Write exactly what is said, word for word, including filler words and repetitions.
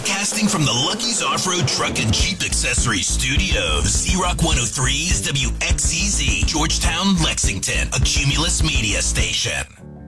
Broadcasting from the Lucky's Off-Road Truck and Jeep Accessories Studios. Z-Rock one oh three is W X Z Z, Georgetown, Lexington, a Cumulus media station.